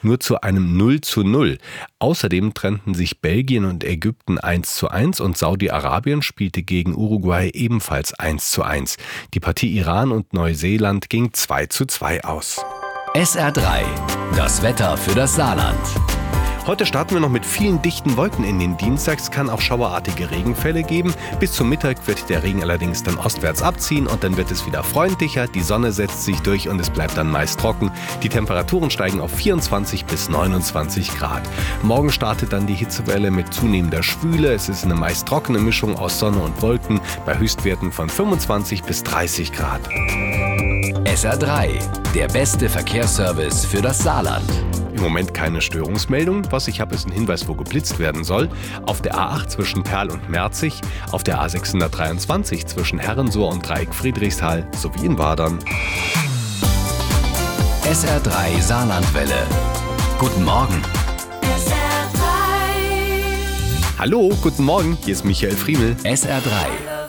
nur zu einem 0:0. Außerdem trennten sich Belgien und Ägypten 1:1 und Saudi-Arabien spielte gegen Uruguay ebenfalls 1:1. Die Partie Iran und Neuseeland ging 2:2 aus. SR3, das Wetter für das Saarland. Heute starten wir noch mit vielen dichten Wolken in den Dienstag. Es kann auch schauerartige Regenfälle geben. Bis zum Mittag wird der Regen allerdings dann ostwärts abziehen und dann wird es wieder freundlicher. Die Sonne setzt sich durch und es bleibt dann meist trocken. Die Temperaturen steigen auf 24 bis 29 Grad. Morgen startet dann die Hitzewelle mit zunehmender Schwüle. Es ist eine meist trockene Mischung aus Sonne und Wolken bei Höchstwerten von 25 bis 30 Grad. SR3, der beste Verkehrsservice für das Saarland. Im Moment keine Störungsmeldung. Was ich habe, ist ein Hinweis, wo geblitzt werden soll. Auf der A8 zwischen Perl und Merzig, auf der A623 zwischen Herrensohr und Dreieck Friedrichshall sowie in Wadern. SR3 Saarlandwelle. Guten Morgen. SR3. Hallo, guten Morgen, hier ist Michael Friemel. SR3.